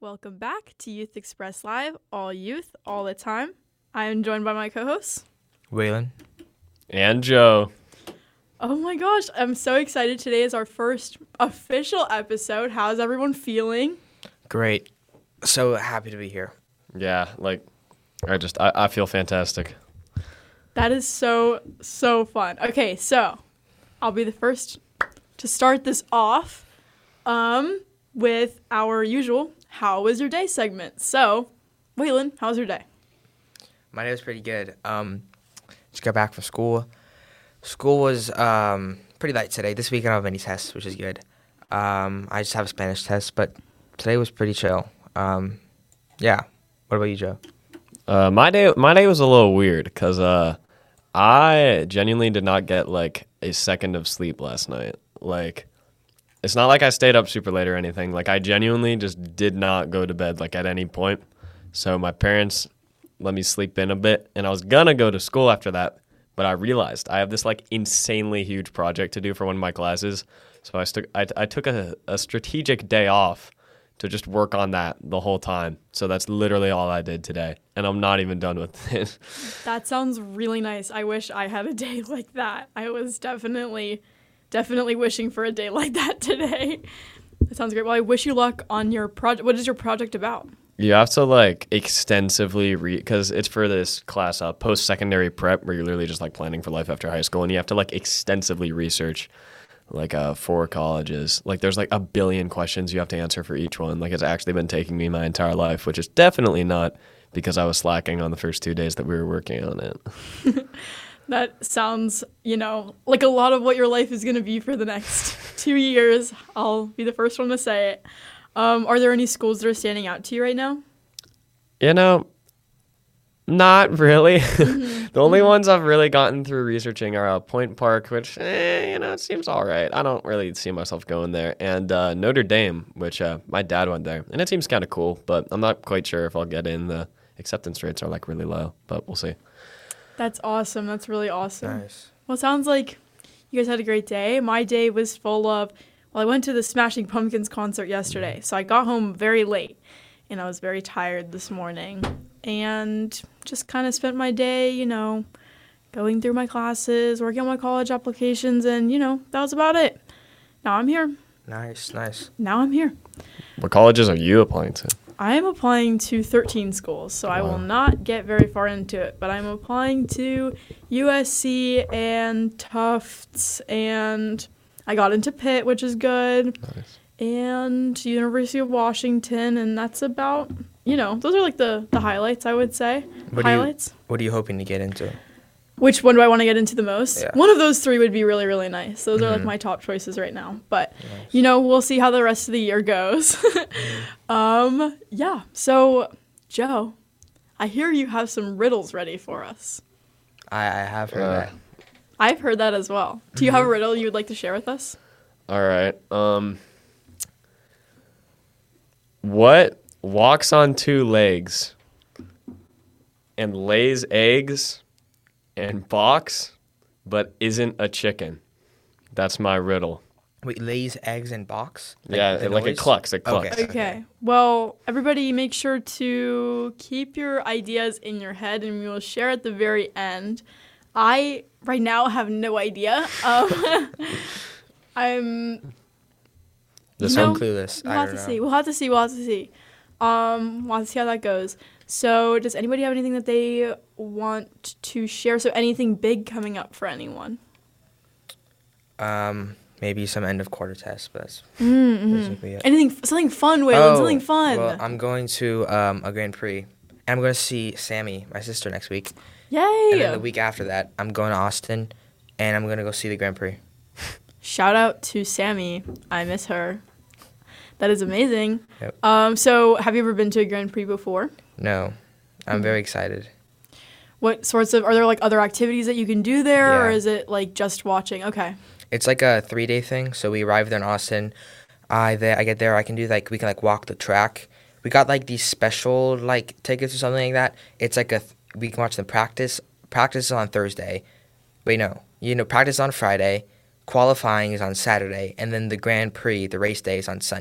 Welcome back to Youth Express Live, all youth, all the time. I am joined by my co-hosts. Waylon. And Joe. Oh my gosh, I'm so excited. Today is our first official episode. How's everyone feeling? Great. So happy to be here. Yeah, I feel fantastic. That is so fun. Okay, so I'll be the first to start this off with our usual How Was Your Day segment. So, Waylon, how was your day? My day was pretty good. Just got back from school. School was pretty light today. This week I don't have any tests, which is good. I just have a Spanish test, but today was pretty chill. Yeah. What about you, Joe? My day was a little weird because I genuinely did not get like a second of sleep last night. Like, it's not like I stayed up super late or anything. Like, I genuinely just did not go to bed like at any point. So my parents let me sleep in a bit, and I was gonna go to school after that, but I realized I have this like insanely huge project to do for one of my classes. So I took a strategic day off to just work on that the whole time. So that's literally all I did today, and I'm not even done with it. That sounds really nice. I wish I had a day like that. I was definitely wishing for a day like that today. That sounds great. Well, I wish you luck on your project. What is your project about? You have to like extensively read, because it's for this class, post-secondary prep, where you're literally just like planning for life after high school, and you have to like extensively research like 4 colleges. Like, there's like a billion questions you have to answer for each one. Like, it's actually been taking me my entire life, which is definitely not because I was slacking on the first 2 days that we were working on it. That sounds, like a lot of what your life is going to be for the next 2 years. I'll be the first one to say it. Are there any schools that are standing out to you right now? Not really. The only ones I've really gotten through researching are Point Park, which, it seems all right. I don't really see myself going there. And Notre Dame, which my dad went there. And it seems kind of cool, but I'm not quite sure if I'll get in. The acceptance rates are like really low, but we'll see. That's awesome. That's really awesome. Nice. Well, it sounds like you guys had a great day. My day was full of, I went to the Smashing Pumpkins concert yesterday, so I got home very late, and I was very tired this morning, and just kind of spent my day, going through my classes, working on my college applications, and, that was about it. Now I'm here. Nice. Now I'm here. What colleges are you applying to? I am applying to 13 schools, so I will not get very far into it, but I'm applying to USC and Tufts, and I got into Pitt, which is good, Nice. and University of Washington, and that's about, those are like the highlights, I would say. What are you hoping to get into? Which one do I want to get into the most? Yeah. One of those 3 would be really, really nice. Those are like my top choices right now. But, we'll see how the rest of the year goes. Yeah. So, Joe, I hear you have some riddles ready for us. I have heard that. I've heard that as well. Do you have a riddle you would like to share with us? All right. What walks on 2 legs and lays eggs and barks but isn't a chicken? That's my riddle. Wait, lays eggs in box? Yeah, the like it noise? clucks. It clucks. Okay. Okay. Well, everybody make sure to keep your ideas in your head, and we will share at the very end. I, right now, have no idea. I'm... This I'm one? clueless. We'll I have don't to know. see. We'll have to see. We'll have to see how that goes. So, does anybody have anything that they want to share? So, anything big coming up for anyone? Maybe some end of quarter tests, but that's basically it. Something fun, Waylon. Something fun. Well, I'm going to a Grand Prix, and I'm going to see Sammy, my sister, next week. Yay! And then the week after that, I'm going to Austin, and I'm going to go see the Grand Prix. Shout out to Sammy. I miss her. That is amazing. Yep. So, have you ever been to a Grand Prix before? No, I'm very excited. What sorts of, are there like other activities that you can do there, or Yeah. is it like just watching? Okay. It's like a 3-day thing. So we arrive there in Austin. I get there. I can do we can walk the track. We got like these special tickets or something like that. It's like we can watch them practice. Practice is on Thursday. Wait, no. Practice on Friday. Qualifying is on Saturday, and then the Grand Prix, the race day, is on Sunday.